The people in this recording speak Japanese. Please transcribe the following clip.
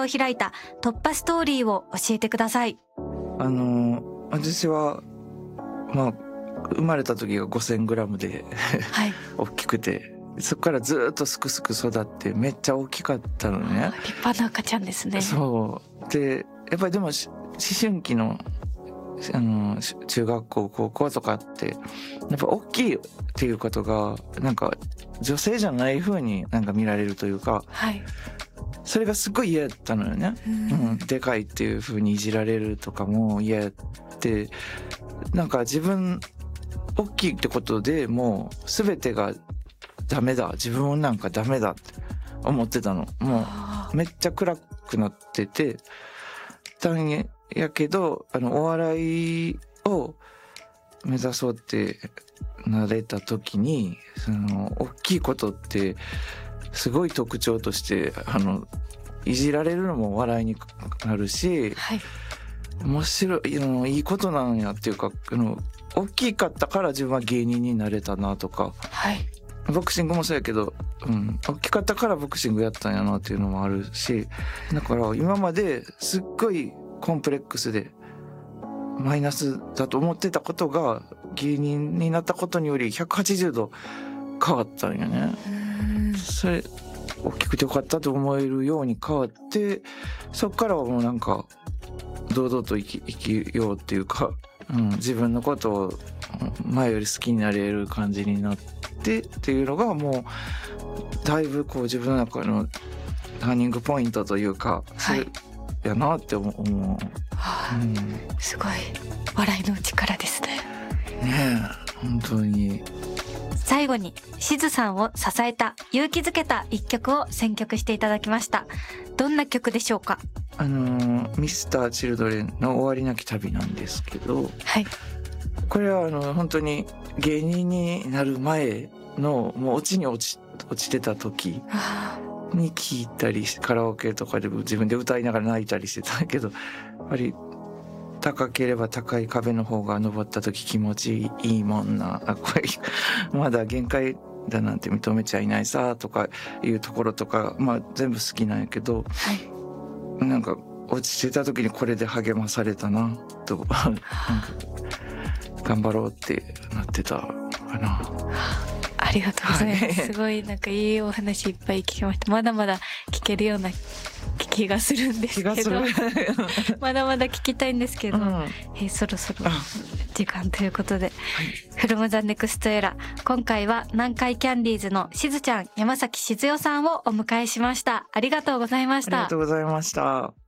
を開いた突破ストーリーを教えてください。 私は生まれた時が 5000g で、はい、大きくて、そこからずっとすくすく育ってめっちゃ大きかったのね。 立派な赤ちゃんですね。 そうで、やっぱりでも思春期の中学校高校とかってやっぱ大きいっていうことがなんか女性じゃない風になんか見られるというか、はい、それがすごい嫌だったのよね。でかいっていう風にいじられるとかも嫌やって、なんか自分大きいってことでもう全てがダメだ、自分なんかダメだって思ってたの。もうめっちゃ暗くなっててたんやけど、お笑いを目指そうってなれた時に、大きいことってすごい特徴としていじられるのも笑いになるし、はい、面白いいいことなんやっていうか、大きかったから自分は芸人になれたなとか、はい、ボクシングもそうやけど、大きかったからボクシングやったんやなっていうのもあるし、だから今まですっごいコンプレックスでマイナスだと思ってたことが芸人になったことにより180度変わったんよね。それ大きくてよかったと思えるように変わって、そっからはもうなんか堂々と生きようっていうか、自分のことを前より好きになれる感じになってっていうのがもうだいぶこう自分の中のターニングポイントというか、それやなって思う。 すごい笑いの力ですね。 ねえ、本当に。 最後にしずさんを支えた、勇気づけた一曲を選曲していただきました。どんな曲でしょうか？ ミスターチルドレンの終わりなき旅なんですけど、はい、これは本当に芸人になる前のもう落ちに落ちてた時に聴いたり、カラオケとかで自分で歌いながら泣いたりしてたけど、やっぱり高ければ高い壁の方が登った時気持ちいいもんな、これまだ限界だなんて認めちゃいないさとかいうところとか、全部好きなんやけど、はい、なんか落ちてた時にこれで励まされたなとなんか頑張ろうってなってたかな。 ありがとうございます。すごいなんかいいお話いっぱい聞きました。まだまだ聞けるような気がするんですけどまだまだ聞きたいんですけど、そろそろ時間ということで、フロムザネクストエラー、今回は南海キャンディーズのしずちゃん、山崎静代さんをお迎えしました。ありがとうございました。 ありがとうございました。